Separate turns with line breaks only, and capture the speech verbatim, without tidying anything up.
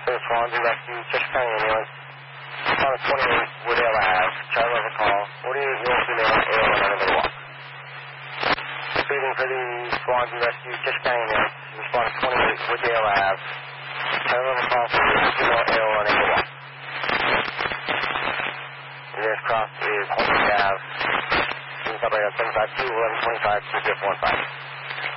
This is Swansea Rescue, Cheshire County Ambulance. Respond to twenty-eight Woodale Ave. Child level call. forty-eight-year-old female, A L one under the walk. Speaking for the Swansea Rescue, Cheshire County Ambulance. Respond to twenty-eight Woodale Ave. Child level call. forty-eight female, A L one under the walk. The nearest cross is Holmes Ave. You can stop right on seven five two, eleven twenty-five, two zero four five.